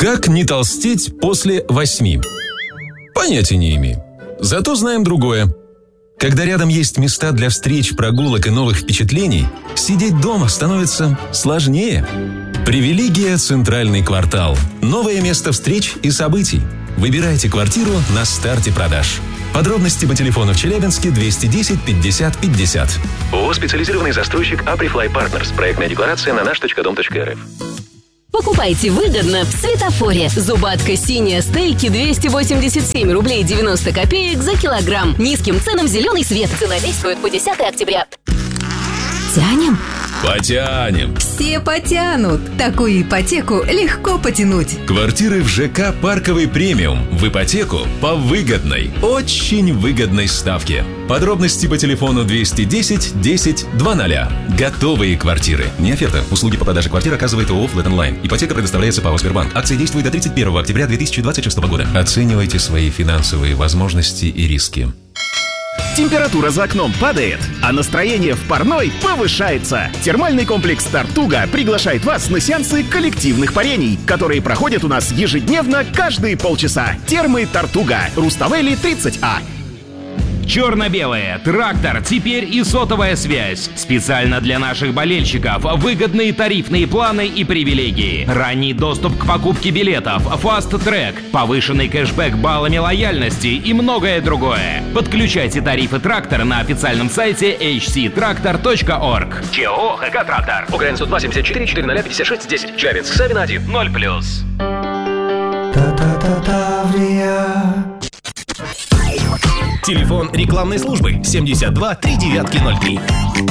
Как не толстеть после 8? Понятия не имею. Зато знаем другое. Когда рядом есть места для встреч, прогулок и новых впечатлений, сидеть дома становится сложнее. Привилегия «Центральный квартал». Новое место встреч и событий. Выбирайте квартиру на старте продаж. Подробности по телефону в Челябинске 210 50 50. ООО «Специализированный застройщик Априфлай Партнерс». Проектная декларация на наш.дом.рф. Покупайте выгодно в Светофоре. Зубатка синяя стейки 287 рублей 90 копеек за килограмм. Низким ценам зеленый свет. Цена действует по 10 октября. Тянем? Потянем. Все потянут. Такую ипотеку легко потянуть. Квартиры в ЖК «Парковый премиум» в ипотеку по выгодной, очень выгодной ставке. Подробности по телефону 210 10 00. Готовые квартиры. Не оферта. Услуги по продаже квартир оказывает ООО «Флэт Онлайн». Ипотека предоставляется ПАО «Сбербанк». Акция действует до 31 октября 2026 года. Оценивайте свои финансовые возможности и риски. Температура за окном падает, а настроение в парной повышается. Термальный комплекс «Тартуга» приглашает вас на сеансы коллективных парений, которые проходят у нас ежедневно каждые полчаса. Термы «Тартуга», Руставели 30А. Черно-белое, трактор, теперь и сотовая связь. Специально для наших болельщиков. Выгодные тарифные планы и привилегии. Ранний доступ к покупке билетов, фаст-трек, повышенный кэшбэк баллами лояльности и многое другое. Подключайте тарифы трактора на официальном сайте hctractor.org. ЧО «ХК Трактор». УКРН 102 74 400 56 10. Челябинск, Савина 1. 0+. Телефон рекламной службы 72 3903.